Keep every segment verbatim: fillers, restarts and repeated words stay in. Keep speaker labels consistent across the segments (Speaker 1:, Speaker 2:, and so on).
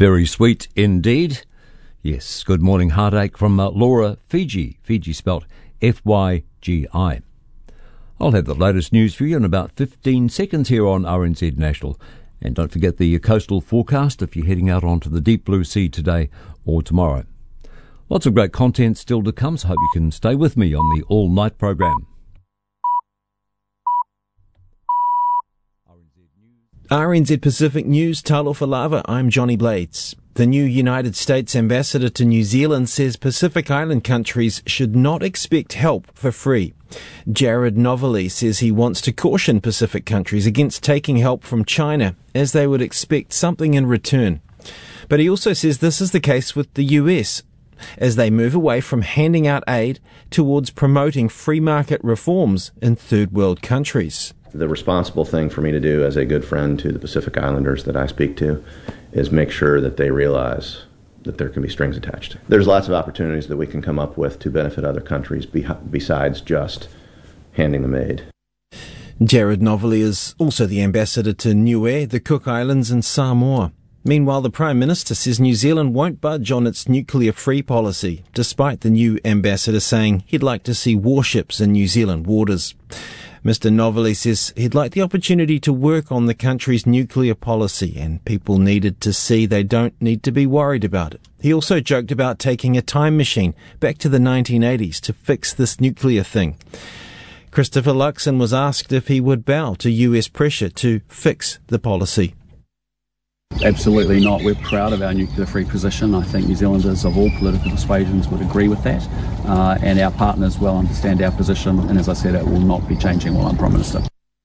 Speaker 1: Very sweet indeed. Yes, good morning, Heartache from uh, Laura Fiji. Fiji spelt F Y G I. I'll have the latest news for you in about fifteen seconds here on R N Z National. And don't forget the coastal forecast if you're heading out onto the deep blue sea today or tomorrow. Lots of great content still to come, so hope you can stay with me on the all-night program.
Speaker 2: R N Z Pacific News, Talofa Lava, I'm Johnny Blades. The new United States ambassador to New Zealand says Pacific Island countries should not expect help for free. Jared Novaly says he wants to caution Pacific countries against taking help from China, as they would expect something in return. But he also says this is the case with the U S, as they move away from handing out aid towards promoting free market reforms in third world countries.
Speaker 3: The responsible thing for me to do as a good friend to the Pacific Islanders that I speak to is make sure that they realize that there can be strings attached. There's lots of opportunities that we can come up with to benefit other countries be- besides just handing them aid.
Speaker 2: Jared Novaly is also the ambassador to Niue, the Cook Islands and Samoa. Meanwhile, the Prime Minister says New Zealand won't budge on its nuclear-free policy, despite the new ambassador saying he'd like to see warships in New Zealand waters. Mister Novaly says he'd like the opportunity to work on the country's nuclear policy, and people needed to see they don't need to be worried about it. He also joked about taking a time machine back to the nineteen eighties to fix this nuclear thing. Christopher Luxon was asked if he would bow to U S pressure to fix the policy.
Speaker 4: Absolutely not. We're proud of our nuclear-free position. I think New Zealanders of all political persuasions would agree with that, uh, and our partners well understand our position, and as I said, it will not be changing while I'm Prime Minister.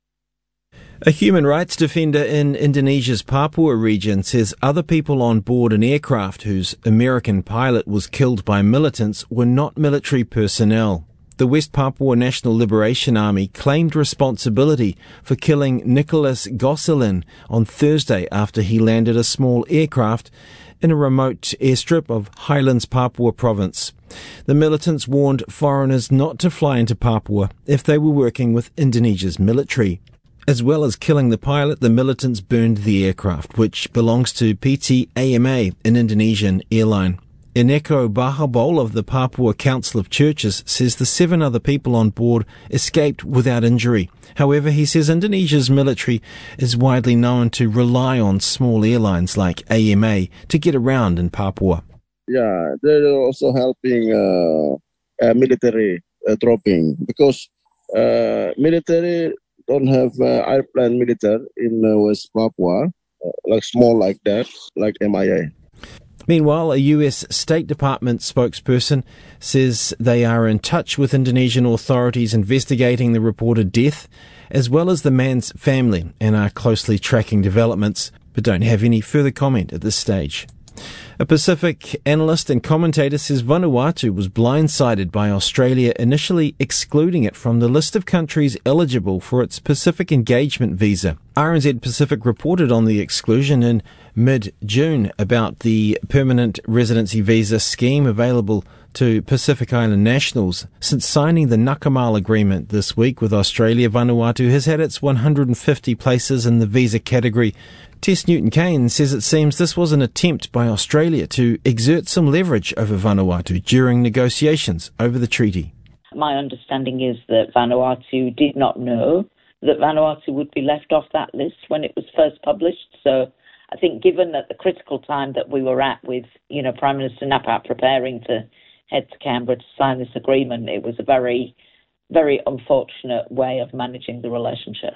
Speaker 2: A human rights defender in Indonesia's Papua region says other people on board an aircraft whose American pilot was killed by militants were not military personnel. The West Papua National Liberation Army claimed responsibility for killing Nicholas Gosselin on Thursday after he landed a small aircraft in a remote airstrip of Highlands, Papua province. The militants warned foreigners not to fly into Papua if they were working with Indonesia's military. As well as killing the pilot, the militants burned the aircraft, which belongs to P T A M A, an Indonesian airline. Eneko Bahabol of the Papua Council of Churches says the seven other people on board escaped without injury. However, he says Indonesia's military is widely known to rely on small airlines like A M A to get around in Papua.
Speaker 5: Yeah, they're also helping uh, uh, military uh, dropping because uh, military don't have uh, airplane military in uh, West Papua, uh, like small like that, like M I A.
Speaker 2: Meanwhile, a U S State Department spokesperson says they are in touch with Indonesian authorities investigating the reported death, as well as the man's family, and are closely tracking developments, but don't have any further comment at this stage. A Pacific analyst and commentator says Vanuatu was blindsided by Australia initially excluding it from the list of countries eligible for its Pacific Engagement Visa. R N Z Pacific reported on the exclusion in mid-June about the permanent residency visa scheme available to Pacific Island nationals. Since signing the Nakamal agreement this week with Australia, Vanuatu has had its one hundred fifty places in the visa category. Tess Newton-Kane says it seems this was an attempt by Australia to exert some leverage over Vanuatu during negotiations over the treaty.
Speaker 6: My understanding is that Vanuatu did not know that Vanuatu would be left off that list when it was first published. So I think given that the critical time that we were at with, you know, Prime Minister Napat preparing to head to Canberra to sign this agreement, it was a very, very unfortunate way of managing the relationship.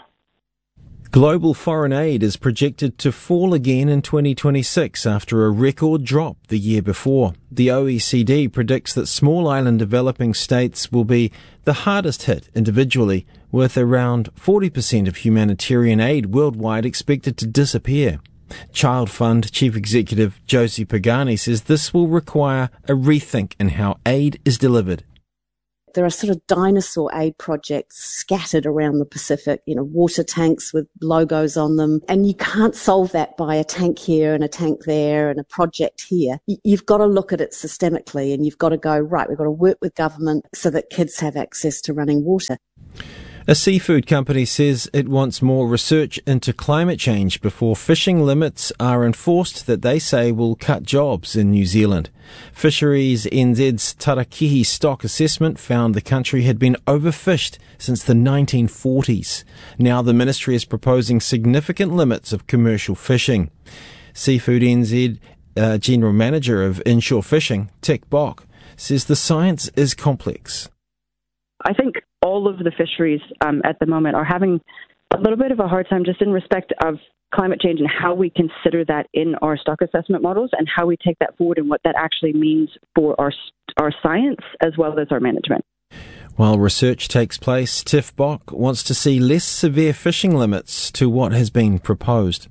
Speaker 2: Global foreign aid is projected to fall again in twenty twenty-six after a record drop the year before. The O E C D predicts that small island developing states will be the hardest hit individually, with around forty percent of humanitarian aid worldwide expected to disappear. Child Fund Chief Executive Josie Pagani says this will require a rethink in how aid is delivered.
Speaker 7: There are sort of dinosaur aid projects scattered around the Pacific, you know, water tanks with logos on them. And you can't solve that by a tank here and a tank there and a project here. You've got to look at it systemically, and you've got to go, right, we've got to work with government so that kids have access to running water.
Speaker 2: A seafood company says it wants more research into climate change before fishing limits are enforced that they say will cut jobs in New Zealand. Fisheries N Z's Tarakihi stock assessment found the country had been overfished since the nineteen forties. Now the ministry is proposing significant limits of commercial fishing. Seafood N Z uh, General Manager of Inshore Fishing, Tick Bock, says the science is complex.
Speaker 8: I think all of the fisheries um, at the moment are having a little bit of a hard time just in respect of climate change and how we consider that in our stock assessment models and how we take that forward and what that actually means for our our science as well as our management.
Speaker 2: While research takes place, Tiff Bock wants to see less severe fishing limits to what has been proposed.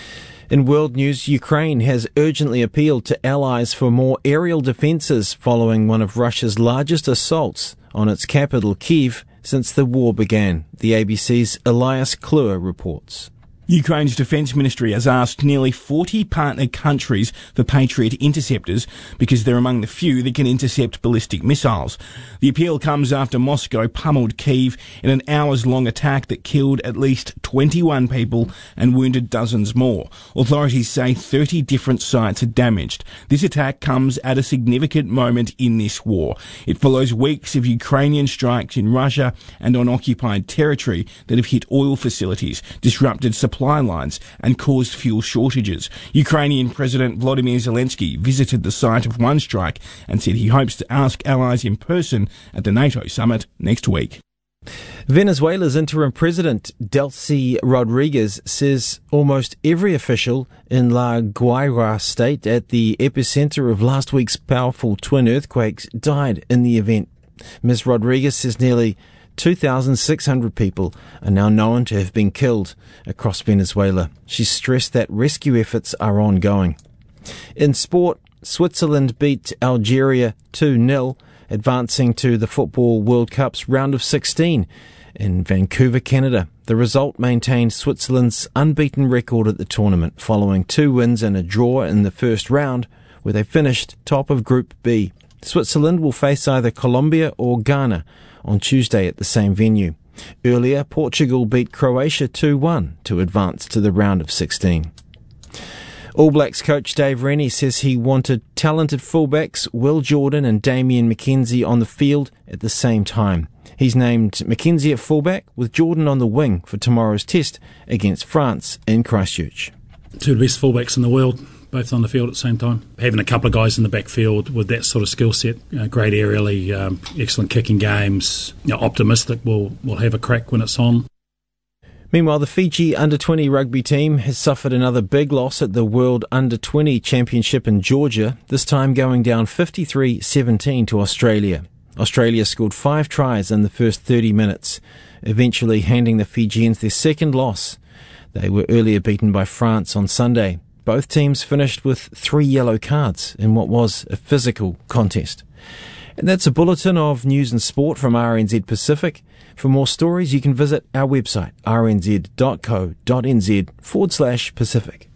Speaker 2: In world news, Ukraine has urgently appealed to allies for more aerial defences following one of Russia's largest assaults on its capital, Kyiv, since the war began. The A B C's Elias Kluwer reports.
Speaker 9: Ukraine's defence ministry has asked nearly forty partner countries for Patriot interceptors because they're among the few that can intercept ballistic missiles. The appeal comes after Moscow pummeled Kyiv in an hours-long attack that killed at least twenty-one people and wounded dozens more. Authorities say thirty different sites are damaged. This attack comes at a significant moment in this war. It follows weeks of Ukrainian strikes in Russia and on occupied territory that have hit oil facilities, disrupted supply lines and caused fuel shortages. Ukrainian President Volodymyr Zelensky visited the site of one strike and said he hopes to ask allies in person at the NATO summit next week.
Speaker 2: Venezuela's interim president, Delcy Rodriguez, says almost every official in La Guaira state at the epicenter of last week's powerful twin earthquakes died in the event. Miz Rodriguez says nearly two thousand six hundred people are now known to have been killed across Venezuela. She stressed that rescue efforts are ongoing. In sport, Switzerland beat Algeria two nil, advancing to the Football World Cup's round of sixteen in Vancouver, Canada. The result maintained Switzerland's unbeaten record at the tournament, following two wins and a draw in the first round, where they finished top of Group B. Switzerland will face either Colombia or Ghana on Tuesday at the same venue. Earlier, Portugal beat Croatia two one to advance to the round of sixteen. All Blacks coach Dave Rennie says he wanted talented fullbacks Will Jordan and Damien McKenzie on the field at the same time. He's named McKenzie at fullback with Jordan on the wing for tomorrow's test against France in Christchurch.
Speaker 10: Two of the best fullbacks in the world, both on the field at the same time. Having a couple of guys in the backfield with that sort of skill set, you know, great aerially, um, excellent kicking games, you know, optimistic we'll, we'll have a crack when it's on.
Speaker 2: Meanwhile, the Fiji under twenty rugby team has suffered another big loss at the World under twenty Championship in Georgia, this time going down fifty-three seventeen to Australia. Australia scored five tries in the first thirty minutes, eventually handing the Fijians their second loss. They were earlier beaten by France on Sunday. Both teams finished with three yellow cards in what was a physical contest. And that's a bulletin of news and sport from R N Z Pacific. For more stories, you can visit our website, rnz.co.nz forward slash Pacific.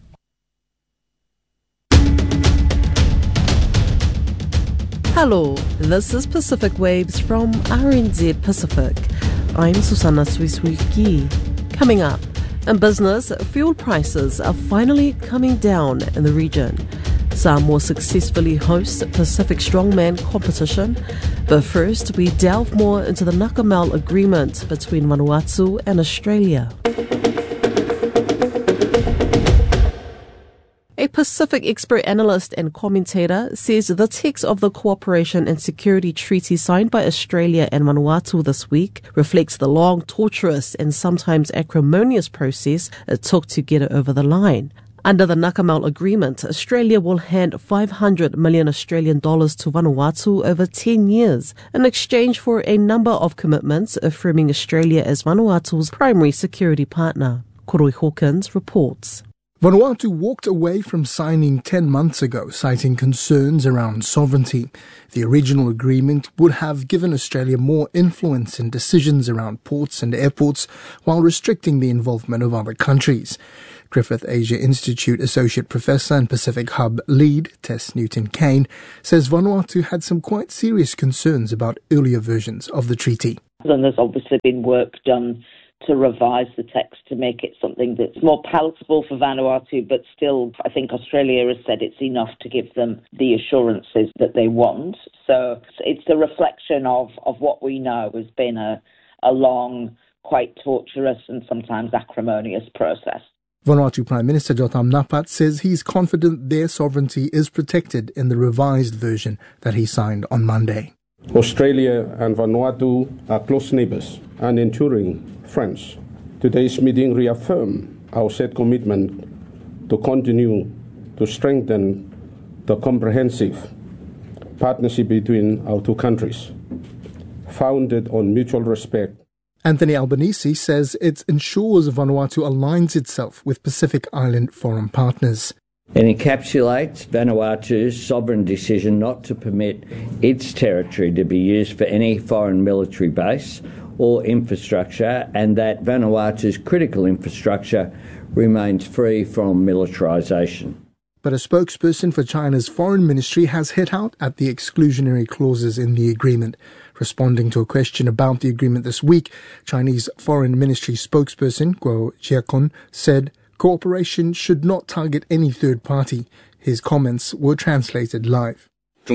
Speaker 11: Hello, this is Pacific Waves from R N Z Pacific. I'm Susanna Suisuiki. Coming up, in business, fuel prices are finally coming down in the region. Samoa successfully hosts Pacific Strongman competition. But first, we delve more into the Nakamal agreement between Vanuatu and Australia. A Pacific expert analyst and commentator says the text of the Cooperation and Security Treaty signed by Australia and Vanuatu this week reflects the long, torturous and sometimes acrimonious process it took to get it over the line. Under the Nakamal agreement, Australia will hand five hundred million Australian dollars to Vanuatu over ten years in exchange for a number of commitments affirming Australia as Vanuatu's primary security partner. Koroi Hawkins reports.
Speaker 12: Vanuatu walked away from signing ten months ago, citing concerns around sovereignty. The original agreement would have given Australia more influence in decisions around ports and airports while restricting the involvement of other countries. Griffith Asia Institute Associate Professor and Pacific Hub lead, Tess Newton-Kane, says Vanuatu had some quite serious concerns about earlier versions of the treaty.
Speaker 6: And there's obviously been work done to revise the text to make it something that's more palatable for Vanuatu, but still, I think Australia has said it's enough to give them the assurances that they want. So it's a reflection of, of what we know has been a, a long, quite torturous and sometimes acrimonious process.
Speaker 12: Vanuatu Prime Minister Jotham Napat says he's confident their sovereignty is protected in the revised version that he signed on Monday.
Speaker 13: Australia and Vanuatu are close neighbours and enduring friends. Today's meeting reaffirms our set commitment to continue to strengthen the comprehensive partnership between our two countries, founded on mutual respect.
Speaker 12: Anthony Albanese says it ensures Vanuatu aligns itself with Pacific Island foreign partners.
Speaker 14: It encapsulates Vanuatu's sovereign decision not to permit its territory to be used for any foreign military base or infrastructure, and that Vanuatu's critical infrastructure remains free from militarisation.
Speaker 12: But a spokesperson for China's foreign ministry has hit out at the exclusionary clauses in the agreement. Responding to a question about the agreement this week, Chinese foreign ministry spokesperson Guo Jiakun said cooperation should not target any third party. His comments were translated live.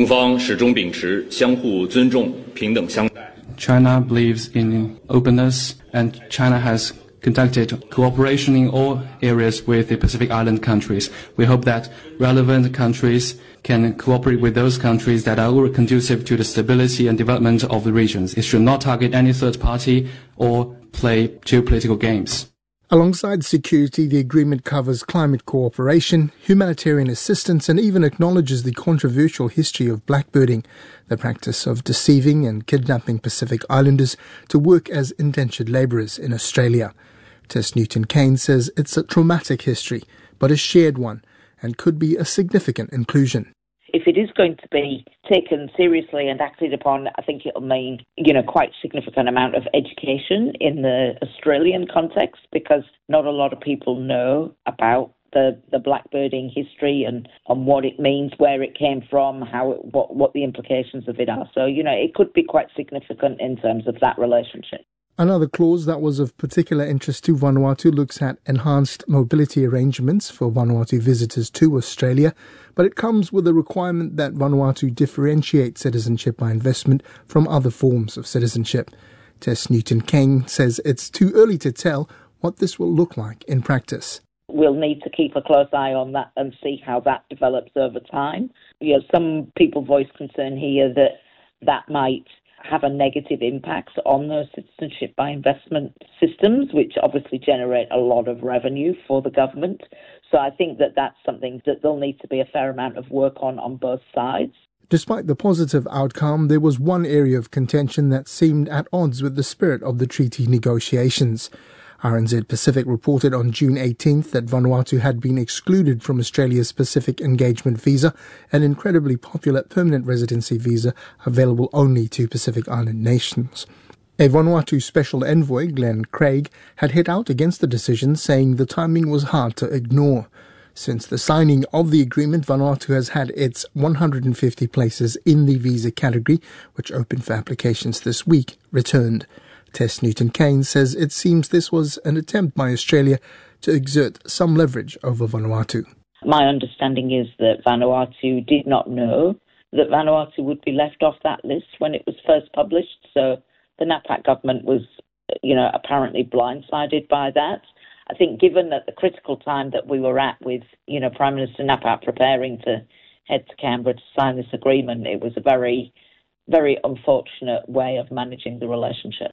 Speaker 15: China believes in openness, and China has conducted cooperation in all areas with the Pacific Island countries. We hope that relevant countries can cooperate with those countries that are conducive to the stability and development of the regions. It should not target any third party or play geopolitical games.
Speaker 12: Alongside security, the agreement covers climate cooperation, humanitarian assistance, and even acknowledges the controversial history of blackbirding, the practice of deceiving and kidnapping Pacific Islanders to work as indentured labourers in Australia. Tess Newton-Kane says it's a traumatic history, but a shared one, and could be a significant inclusion.
Speaker 6: If it is going to be taken seriously and acted upon, I think it'll mean, you know, quite significant amount of education in the Australian context, because not a lot of people know about the, the blackbirding history and, and what it means, where it came from, how it, what, what the implications of it are. So, you know, it could be quite significant in terms of that relationship.
Speaker 12: Another clause that was of particular interest to Vanuatu looks at enhanced mobility arrangements for Vanuatu visitors to Australia, but it comes with a requirement that Vanuatu differentiate citizenship by investment from other forms of citizenship. Tess Newton-Kane says it's too early to tell what this will look like in practice.
Speaker 6: We'll need to keep a close eye on that and see how that develops over time. You know, some people voice concern here that that might have a negative impact on those citizenship by investment systems, which obviously generate a lot of revenue for the government. So I think that that's something that there'll need to be a fair amount of work on on both sides.
Speaker 12: Despite the positive outcome, there was one area of contention that seemed at odds with the spirit of the treaty negotiations. R N Z Pacific reported on June eighteenth that Vanuatu had been excluded from Australia's Pacific Engagement Visa, an incredibly popular permanent residency visa available only to Pacific Island nations. A Vanuatu Special Envoy, Glenn Craig, had hit out against the decision, saying the timing was hard to ignore. Since the signing of the agreement, Vanuatu has had its one hundred fifty places in the visa category, which opened for applications this week, returned. Tess Newton-Kane says it seems this was an attempt by Australia to exert some leverage over Vanuatu.
Speaker 6: My understanding is that Vanuatu did not know that Vanuatu would be left off that list when it was first published. So the Napat government was, you know, apparently blindsided by that. I think given that the critical time that we were at with, you know, Prime Minister Napat preparing to head to Canberra to sign this agreement, it was a very, very unfortunate way of managing the relationship.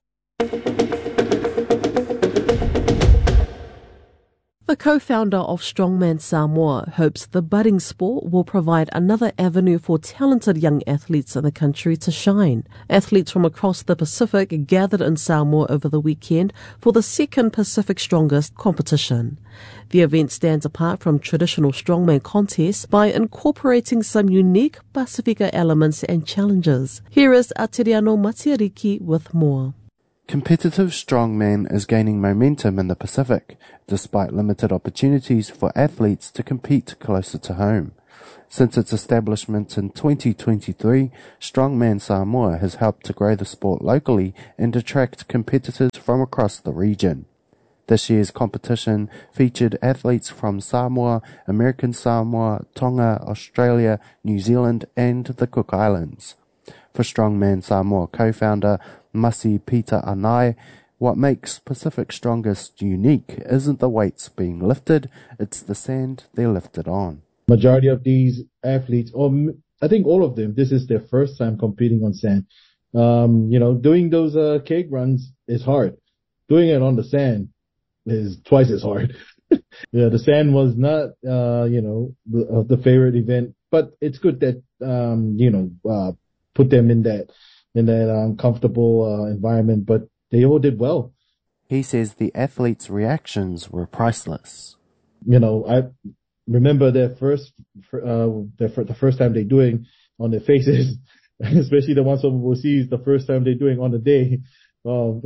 Speaker 11: The co-founder of Strongman Samoa hopes the budding sport will provide another avenue for talented young athletes in the country to shine. Athletes from across the Pacific gathered in Samoa over the weekend for the second Pacific Strongest competition. The event stands apart from traditional strongman contests by incorporating some unique Pasifika elements and challenges. Here is Atiriano Matiariki with more.
Speaker 16: Competitive strongman is gaining momentum in the Pacific, despite limited opportunities for athletes to compete closer to home. Since its establishment in twenty twenty-three, Strongman Samoa has helped to grow the sport locally and attract competitors from across the region. This year's competition featured athletes from Samoa, American Samoa, Tonga, Australia, New Zealand and the Cook Islands. For Strongman Samoa co-founder Masi Peter Anai, what makes Pacific Strongest unique isn't the weights being lifted, it's the sand they're lifted on.
Speaker 17: Majority of these athletes, or I think all of them, this is their first time competing on sand. Um, you know, doing those uh, cake runs is hard. Doing it on the sand is twice as hard. Yeah, the sand was not, uh, you know, the, uh, the favorite event, but it's good that, um, you know, uh, put them in that, in that um, comfortable uh, environment, but they all did well.
Speaker 16: He says the athletes' reactions were priceless.
Speaker 17: You know, I remember their first, uh, their, the first time they're doing on their faces, especially the ones from overseas, the first time they're doing on the day. Um,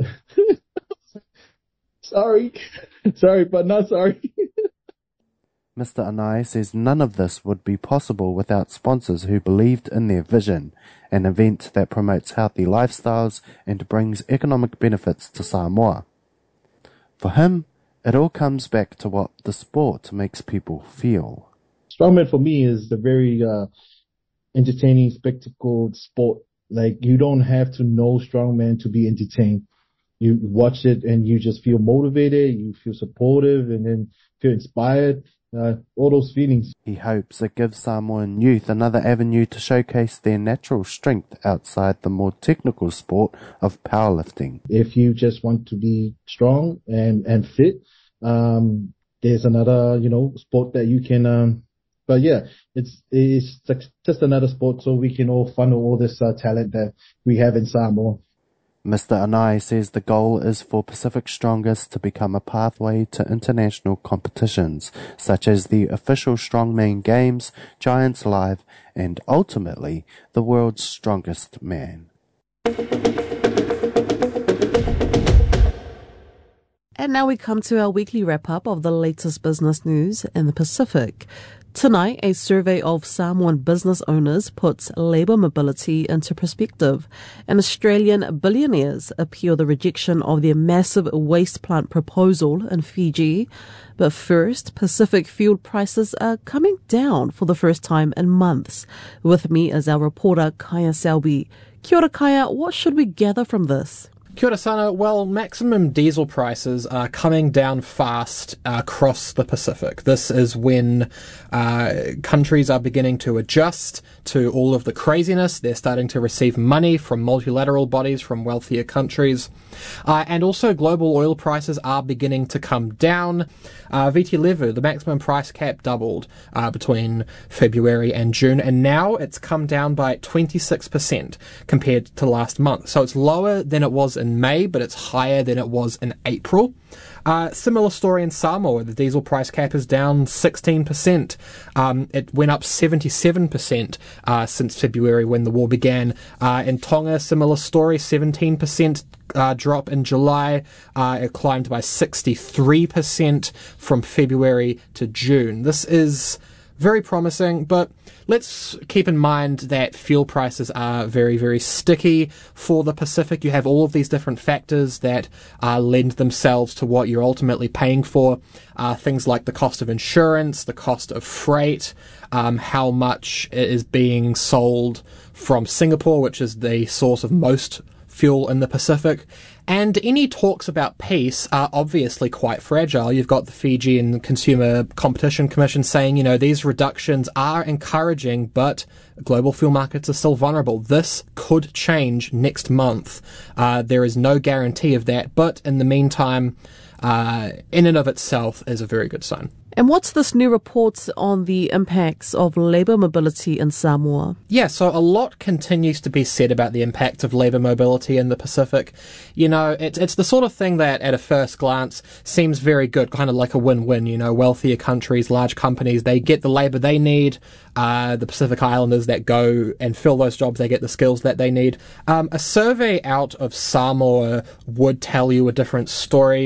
Speaker 17: sorry, sorry, but not sorry.
Speaker 16: Mister Anai says none of this would be possible without sponsors who believed in their vision, an event that promotes healthy lifestyles and brings economic benefits to Samoa. For him, it all comes back to what the sport makes people feel.
Speaker 17: Strongman for me is a very uh, entertaining, spectacled sport. Like, you don't have to know strongman to be entertained. You watch it and you just feel motivated, you feel supportive, and then feel inspired. Uh, all those feelings.
Speaker 16: He hopes it gives Samoan youth another avenue to showcase their natural strength outside the more technical sport of powerlifting.
Speaker 17: If you just want to be strong and, and fit, um, there's another, you know, sport that you can, um, but yeah, it's, it's just another sport so we can all funnel all this uh, talent that we have in Samoa.
Speaker 16: Mister Anai says the goal is for Pacific Strongest to become a pathway to international competitions, such as the official Strongman Games, Giants Live, and ultimately, the world's strongest man.
Speaker 11: And now we come to our weekly wrap-up of the latest business news in the Pacific. Tonight, a survey of Samoan business owners puts labour mobility into perspective, and Australian billionaires appeal the rejection of their massive waste plant proposal in Fiji. But first, Pacific fuel prices are coming down for the first time in months. With me is our reporter, Kaya Selby. Kia ora, Kaya. What should we gather from this?
Speaker 18: Kia ora sana. Well, maximum diesel prices are coming down fast uh, across the Pacific. This is when uh, countries are beginning to adjust to all of the craziness. They're starting to receive money from multilateral bodies, from wealthier countries. Uh, and also global oil prices are beginning to come down. Uh, V T Levu, the maximum price cap, doubled uh, between February and June, and now it's come down by twenty-six percent compared to last month. So it's lower than it was in May, but it's higher than it was in April. Uh, similar story in Samoa. The diesel price cap is down sixteen percent. Um, it went up seventy-seven percent uh, since February when the war began. Uh, in Tonga, similar story, seventeen percent uh, drop in July. Uh, it climbed by sixty-three percent from February to June. This is very promising, but let's keep in mind that fuel prices are very, very sticky for the Pacific. You have all of these different factors that uh, lend themselves to what you're ultimately paying for. Uh, things like the cost of insurance, the cost of freight, um, how much it is being sold from Singapore, which is the source of most fuel in the Pacific. And any talks about peace are obviously quite fragile. You've got the Fijian Consumer Competition Commission saying, you know, these reductions are encouraging, but global fuel markets are still vulnerable. This could change next month. Uh, there is no guarantee of that, but in the meantime, uh, in and of itself is a very good sign.
Speaker 11: And what's this new report on the impacts of labour mobility in Samoa?
Speaker 18: Yeah, so a lot continues to be said about the impact of labour mobility in the Pacific. You know, it's it's the sort of thing that at a first glance seems very good, kind of like a win-win. You know, wealthier countries, large companies, they get the labour they need. Uh, the Pacific Islanders that go and fill those jobs, they get the skills that they need. Um, a survey out of Samoa would tell you a different story.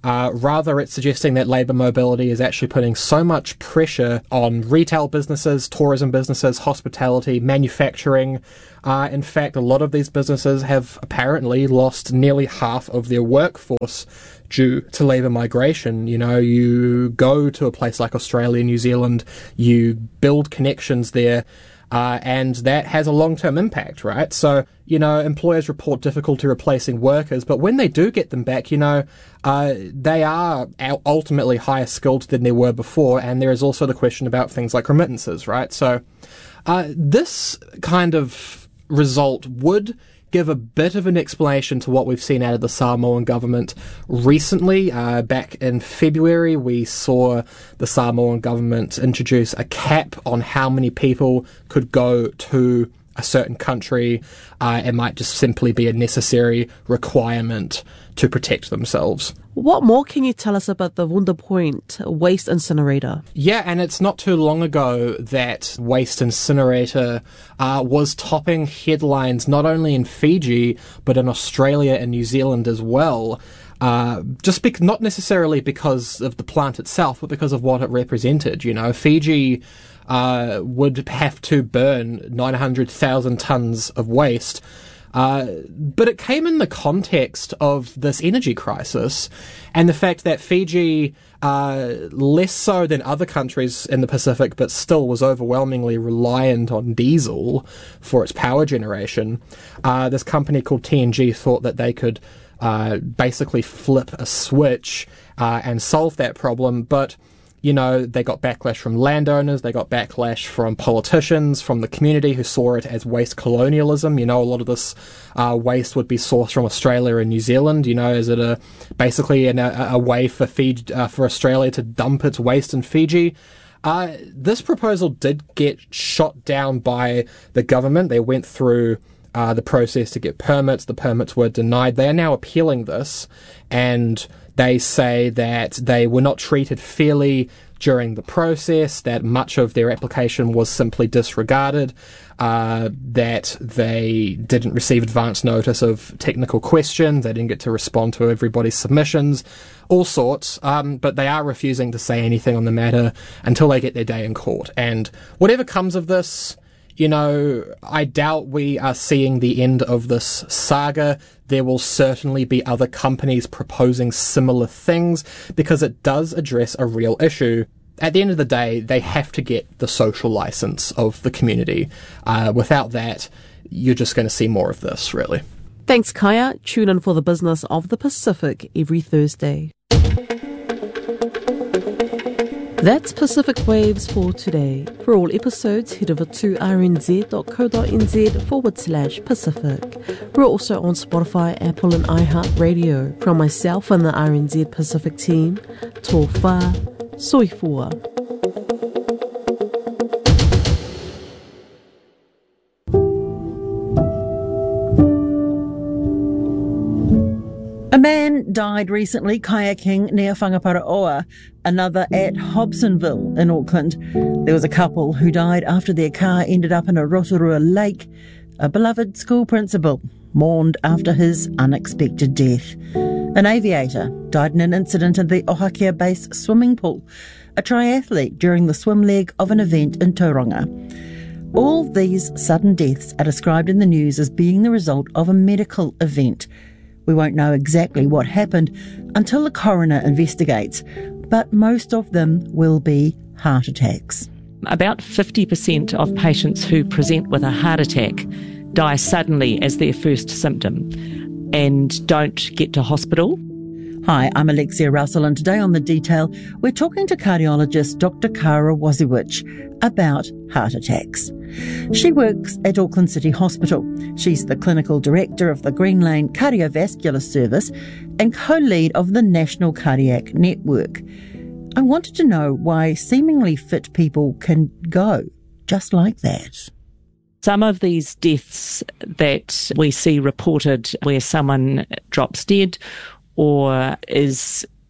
Speaker 18: Uh, rather, it's suggesting that labour mobility is actually putting so much pressure on retail businesses, tourism businesses, hospitality, manufacturing. Uh, in fact, a lot of these businesses have apparently lost nearly half of their workforce due to labour migration. You know, you go to a place like Australia, New Zealand, you build connections there, Uh, and that has a long-term impact, right? So, you know, employers report difficulty replacing workers, but when they do get them back, you know, uh, they are ultimately higher skilled than they were before, and there is also the question about things like remittances, right? So, uh, this kind of result would give a bit of an explanation to what we've seen out of the Samoan government recently. Uh, back in February, we saw the Samoan government introduce a cap on how many people could go to a certain country. Uh, it might just simply be a necessary requirement to protect themselves.
Speaker 11: What more can you tell us about the Wunda Point waste incinerator?
Speaker 18: Yeah, and it's not too long ago that waste incinerator uh, was topping headlines not only in Fiji, but in Australia and New Zealand as well. Uh, just bec- not necessarily because of the plant itself, but because of what it represented. You know, Fiji uh, would have to burn nine hundred thousand tonnes of waste. Uh, but it came in the context of this energy crisis and the fact that Fiji, uh, less so than other countries in the Pacific, but still was overwhelmingly reliant on diesel for its power generation. Uh, this company called T N G thought that they could uh, basically flip a switch uh, and solve that problem, but you know, they got backlash from landowners, they got backlash from politicians, from the community who saw it as waste colonialism. You know, a lot of this uh, waste would be sourced from Australia and New Zealand. You know, is it a basically an, a, a way for Fiji, uh, for Australia to dump its waste in Fiji? Uh, this proposal did get shot down by the government. They went through uh, the process to get permits. The permits were denied. They are now appealing this, and they say that they were not treated fairly during the process, that much of their application was simply disregarded, uh, that they didn't receive advance notice of technical questions, they didn't get to respond to everybody's submissions, all sorts, um, but they are refusing to say anything on the matter until they get their day in court. And whatever comes of this, you know, I doubt we are seeing the end of this saga. There will certainly be other companies proposing similar things because it does address a real issue. At the end of the day, they have to get the social license of the community. Uh, without that, you're just going to see more of this, really.
Speaker 11: Thanks, Kaya. Tune in for the business of the Pacific every Thursday. That's Pacific Waves for today. For all episodes, head over to rnz.co.nz forward slash Pacific. We're also on Spotify, Apple and iHeartRadio. From myself and the R N Z Pacific team, tō whā, soifua.
Speaker 19: A man died recently kayaking near Whangaparaoa, another at Hobsonville in Auckland. There was a couple who died after their car ended up in a Rotorua lake. A beloved school principal mourned after his unexpected death. An aviator died in an incident in the Ohakia Base swimming pool. A triathlete during the swim leg of an event in Tauranga. All these sudden deaths are described in the news as being the result of a medical event. We won't know exactly what happened until the coroner investigates, but most of them will be heart attacks.
Speaker 20: About fifty percent of patients who present with a heart attack die suddenly as their first symptom and don't get to hospital.
Speaker 19: Hi, I'm Alexia Russell, and today on The Detail, we're talking to cardiologist Doctor Kara Waziewicz about heart attacks. She works at Auckland City Hospital. She's the clinical director of the Green Lane Cardiovascular Service and co-lead of the National Cardiac Network. I wanted to know why seemingly fit people can go just like that.
Speaker 20: Some of these deaths that we see reported where someone drops dead or is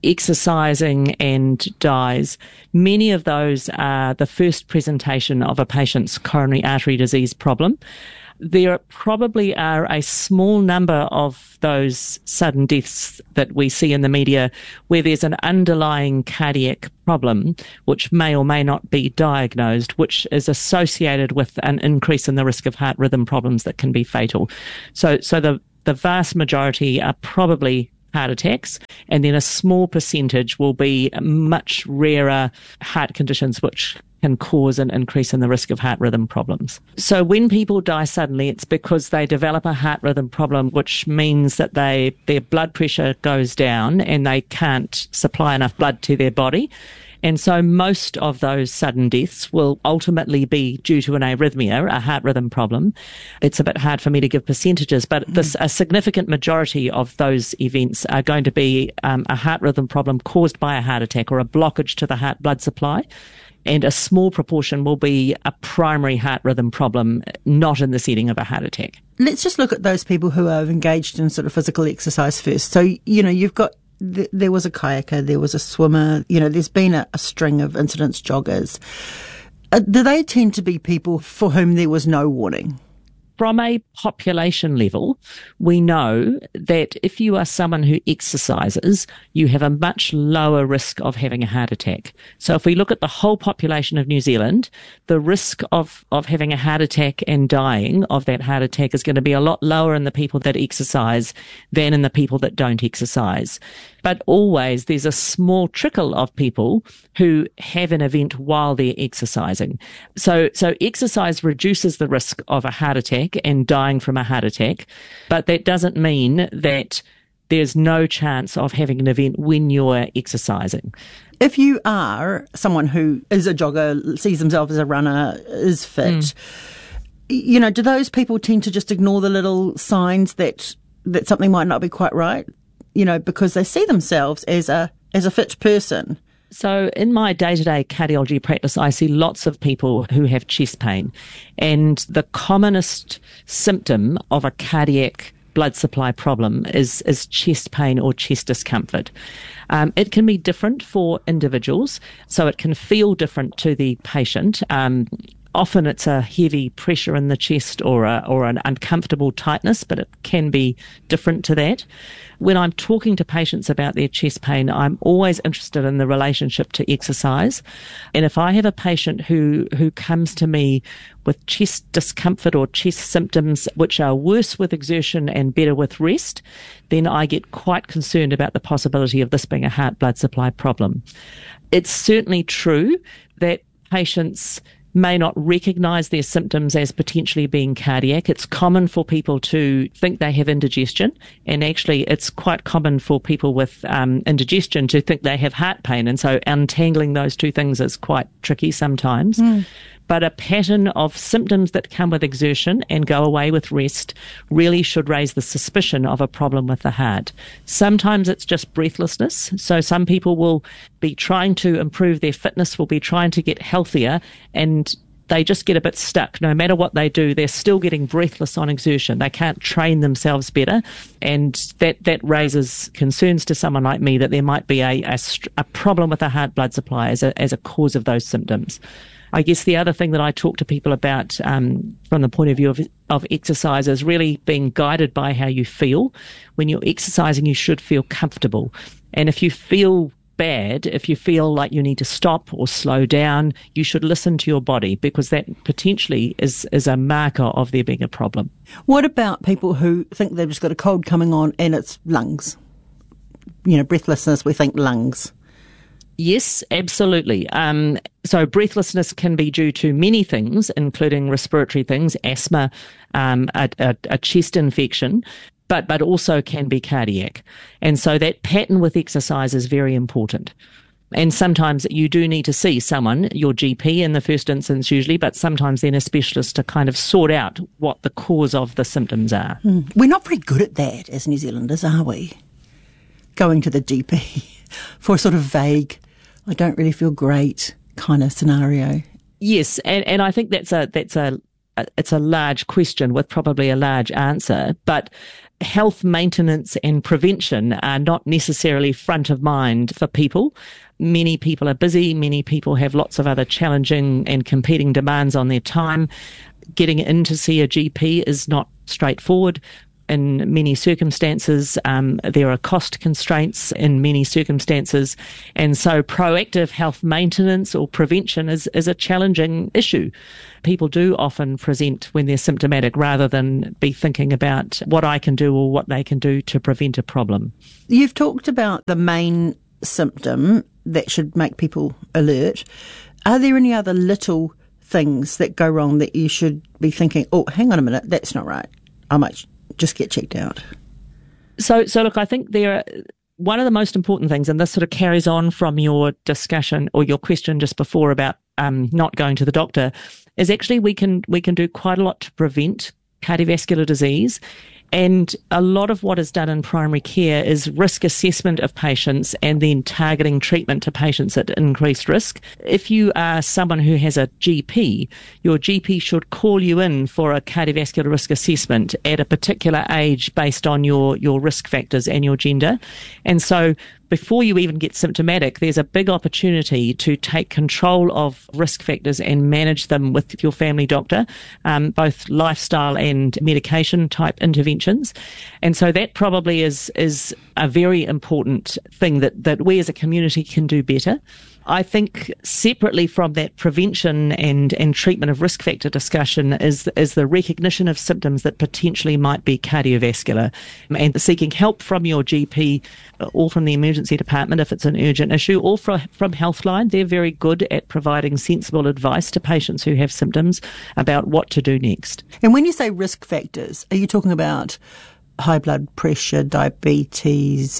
Speaker 20: exercising and dies, many of those are the first presentation of a patient's coronary artery disease problem. There probably are a small number of those sudden deaths that we see in the media where there's an underlying cardiac problem which may or may not be diagnosed, which is associated with an increase in the risk of heart rhythm problems that can be fatal. So, so the, the vast majority are probably heart attacks, and then a small percentage will be much rarer heart conditions which can cause an increase in the risk of heart rhythm problems. So when people die suddenly, it's because they develop a heart rhythm problem, which means that they their blood pressure goes down and they can't supply enough blood to their body. And so most of those sudden deaths will ultimately be due to an arrhythmia, a heart rhythm problem. It's a bit hard for me to give percentages, but mm. this, a significant majority of those events are going to be um, a heart rhythm problem caused by a heart attack or a blockage to the heart blood supply. And a small proportion will be a primary heart rhythm problem, not in the setting of a heart attack.
Speaker 19: Let's just look at those people who are engaged in sort of physical exercise first. So, you know, you've got th- there was a kayaker, there was a swimmer, you know, there's been a, a string of incidents, joggers. Uh, do they tend to be people for whom there was no warning?
Speaker 20: From a population level, we know that if you are someone who exercises, you have a much lower risk of having a heart attack. So if we look at the whole population of New Zealand, the risk of, of having a heart attack and dying of that heart attack is going to be a lot lower in the people that exercise than in the people that don't exercise. But always there's a small trickle of people who have an event while they're exercising. So, so exercise reduces the risk of a heart attack and dying from a heart attack, but that doesn't mean that there's no chance of having an event when you're exercising.
Speaker 19: If you are someone who is a jogger, sees themselves as a runner, is fit, mm. you know, do those people tend to just ignore the little signs that that something might not be quite right? You know, because they see themselves as a as a fit person.
Speaker 20: So in my day-to-day cardiology practice, I see lots of people who have chest pain. And the commonest symptom of a cardiac blood supply problem is, is chest pain or chest discomfort. Um, it can be different for individuals, so it can feel different to the patient. Um, Often it's a heavy pressure in the chest or a, or an uncomfortable tightness, but it can be different to that. When I'm talking to patients about their chest pain, I'm always interested in the relationship to exercise. And if I have a patient who, who comes to me with chest discomfort or chest symptoms which are worse with exertion and better with rest, then I get quite concerned about the possibility of this being a heart blood supply problem. It's certainly true that patients may not recognise their symptoms as potentially being cardiac. It's common for people to think they have indigestion, and actually it's quite common for people with um, indigestion to think they have heart pain, and so untangling those two things is quite tricky sometimes. Mm. But a pattern of symptoms that come with exertion and go away with rest really should raise the suspicion of a problem with the heart. Sometimes it's just breathlessness. So some people will be trying to improve their fitness, will be trying to get healthier, and they just get a bit stuck. No matter what they do, they're still getting breathless on exertion. They can't train themselves better. And that, that raises concerns to someone like me that there might be a, a, a problem with the heart blood supply as a, as a cause of those symptoms. I guess the other thing that I talk to people about um, from the point of view of, of exercise is really being guided by how you feel. When you're exercising, you should feel comfortable. And if you feel bad, if you feel like you need to stop or slow down, you should listen to your body, because that potentially is, is a marker of there being a problem.
Speaker 19: What about people who think they've just got a cold coming on and it's lungs? You know, breathlessness, we think lungs.
Speaker 20: Yes, absolutely. Um, so breathlessness can be due to many things, including respiratory things, asthma, um, a, a, a chest infection, but, but also can be cardiac. And so that pattern with exercise is very important. And sometimes you do need to see someone, your G P in the first instance usually, but sometimes then a specialist to kind of sort out what the cause of the symptoms are.
Speaker 19: Mm. We're not very good at that as New Zealanders, are we? Going to the G P for a sort of vague, I don't really feel great kind of scenario.
Speaker 20: Yes, and, and I think that's a that's a it's a large question with probably a large answer, but health maintenance and prevention are not necessarily front of mind for people. Many people are busy. Many people have lots of other challenging and competing demands on their time. Getting in to see a G P is not straightforward. In many circumstances, um, there are cost constraints in many circumstances. And so proactive health maintenance or prevention is, is a challenging issue. People do often present when they're symptomatic rather than be thinking about what I can do or what they can do to prevent a problem.
Speaker 19: You've talked about the main symptom that should make people alert. Are there any other little things that go wrong that you should be thinking, oh, hang on a minute, that's not right, I might just get checked out?
Speaker 20: So, so look, I think there are, one of the most important things, and this sort of carries on from your discussion or your question just before about um, not going to the doctor, is actually we can we can do quite a lot to prevent cardiovascular disease. And a lot of what is done in primary care is risk assessment of patients and then targeting treatment to patients at increased risk. If you are someone who has a G P, your G P should call you in for a cardiovascular risk assessment at a particular age based on your, your risk factors and your gender. And so before you even get symptomatic, there's a big opportunity to take control of risk factors and manage them with your family doctor, um, both lifestyle and medication type interventions. And so that probably is is a very important thing that, that we as a community can do better. I think separately from that prevention and, and treatment of risk factor discussion is, is the recognition of symptoms that potentially might be cardiovascular, and seeking help from your G P or from the emergency department if it's an urgent issue, or from, from Healthline. They're very good at providing sensible advice to patients who have symptoms about what to do next.
Speaker 19: And when you say risk factors, are you talking about high blood pressure, diabetes,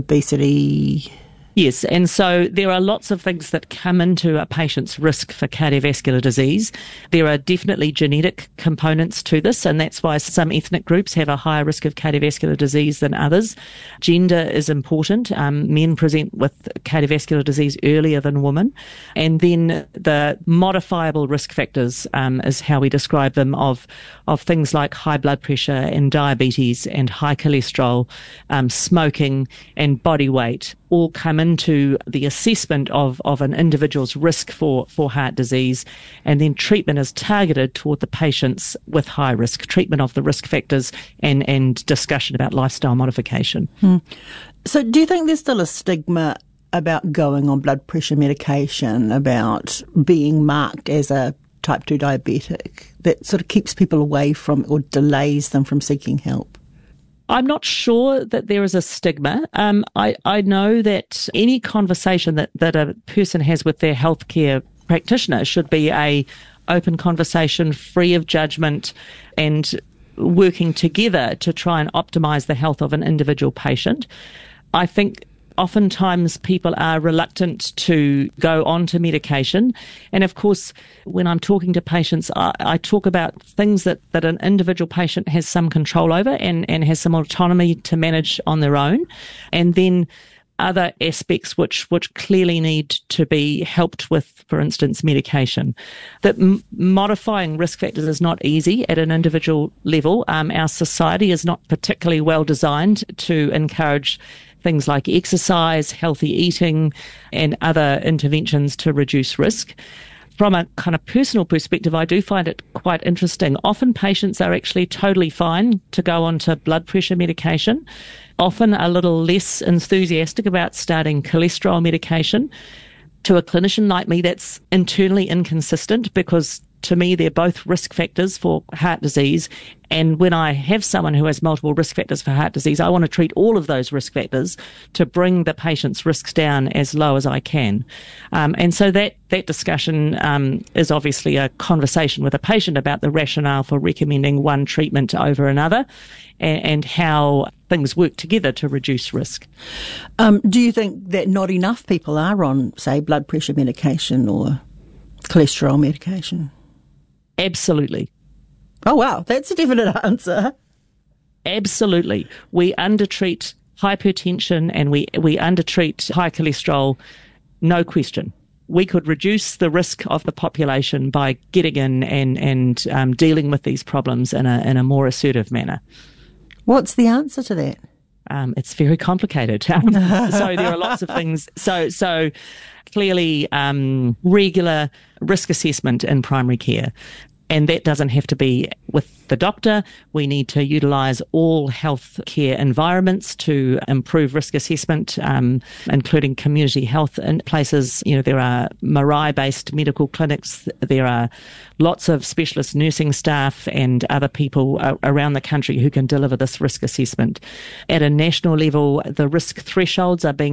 Speaker 19: obesity?
Speaker 20: Yes, and so there are lots of things that come into a patient's risk for cardiovascular disease. There are definitely genetic components to this, and that's why some ethnic groups have a higher risk of cardiovascular disease than others. Gender is important. Um, men present with cardiovascular disease earlier than women. And then the modifiable risk factors um, is how we describe them, of, of things like high blood pressure and diabetes and high cholesterol, um, smoking and body weight, all come into the assessment of, of an individual's risk for, for heart disease, and then treatment is targeted toward the patients with high risk, treatment of the risk factors and, and discussion about lifestyle modification.
Speaker 19: Hmm. So do you think there's still a stigma about going on blood pressure medication, about being marked as a type two diabetic, that sort of keeps people away from or delays them from seeking help?
Speaker 20: I'm not sure that there is a stigma. Um, I, I know that any conversation that, that a person has with their healthcare practitioner should be a open conversation, free of judgment, and working together to try and optimise the health of an individual patient. I think oftentimes people are reluctant to go on to medication. And of course, when I'm talking to patients, I, I talk about things that, that an individual patient has some control over and, and has some autonomy to manage on their own. And then other aspects which, which clearly need to be helped with, for instance, medication. That m- modifying risk factors is not easy at an individual level. Um, our society is not particularly well designed to encourage things like exercise, healthy eating, and other interventions to reduce risk. From a kind of personal perspective, I do find it quite interesting. Often patients are actually totally fine to go on to blood pressure medication, often a little less enthusiastic about starting cholesterol medication. To a clinician like me, that's internally inconsistent, because to me, they're both risk factors for heart disease. And when I have someone who has multiple risk factors for heart disease, I want to treat all of those risk factors to bring the patient's risks down as low as I can. Um, and so that, that discussion um, is obviously a conversation with a patient about the rationale for recommending one treatment over another, and, and how things work together to reduce risk.
Speaker 19: Um, do you think that not enough people are on, say, blood pressure medication or cholesterol medication?
Speaker 20: Absolutely.
Speaker 19: Oh, wow. That's a definite answer.
Speaker 20: Absolutely. We undertreat hypertension and we, we undertreat high cholesterol, no question. we could reduce the risk of the population by getting in and, and um, dealing with these problems in a, in a more assertive manner.
Speaker 19: What's the answer to that?
Speaker 20: Um, it's very complicated. so there are lots of things. So, so clearly, um, regular risk assessment in primary care. And that doesn't have to be with the doctor. We need to utilise all health care environments to improve risk assessment, um, including community health in places. You know, there are Marae-based medical clinics. There are lots of specialist nursing staff and other people uh, around the country who can deliver this risk assessment. At a national level, the risk thresholds are being